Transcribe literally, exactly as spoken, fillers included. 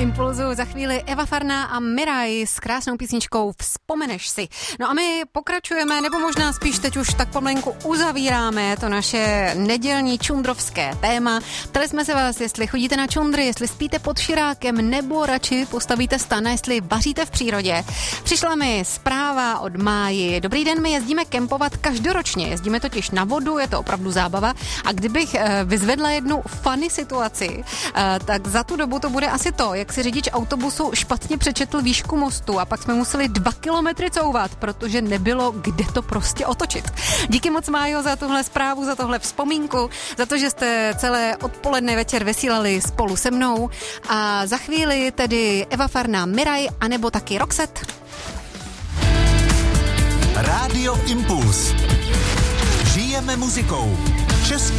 Impulzu za chvíli Eva Farná a Miraj s krásnou písničkou Vzpomeneš si. No a my pokračujeme, nebo možná spíš teď už tak pomalenku uzavíráme to naše nedělní čundrovské téma. Ptali jsme se vás, jestli chodíte na čundry, jestli spíte pod širákem, nebo radši postavíte stan, jestli vaříte v přírodě. Přišla mi zpráva od Máji. Dobrý den, my jezdíme kempovat každoročně. Jezdíme totiž na vodu, je to opravdu zábava. A kdybych vyzvedla jednu funny situaci, tak za tu dobu to bude asi to, jak si řidič autobusu špatně přečetl výšku mostu a pak jsme museli dva kilometry couvat, protože nebylo kde to prostě otočit. Díky moc, Májo, za tuhle zprávu, za tohle vzpomínku, za to, že jste celé odpoledne večer vysílali spolu se mnou a za chvíli tedy Eva Farná, Miraj, anebo taky Roxette. Rádio Impuls. Žijeme muzikou. Českou